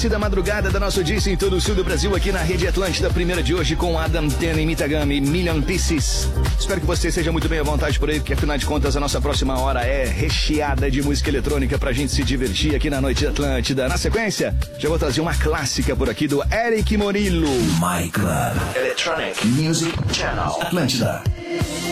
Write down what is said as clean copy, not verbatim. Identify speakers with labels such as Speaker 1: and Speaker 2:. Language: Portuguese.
Speaker 1: início da madrugada da nossa audiência em todo o sul do Brasil, aqui na Rede Atlântida, primeira de hoje com Adam Ten Mitagami, Million Pieces. Espero que você esteja muito bem à vontade por aí, porque afinal de contas a nossa próxima hora é recheada de música eletrônica pra gente se divertir aqui na Noite Atlântida. Na sequência, já vou trazer uma clássica por aqui do Eric Morillo.
Speaker 2: My Club Electronic Music Channel Atlântida.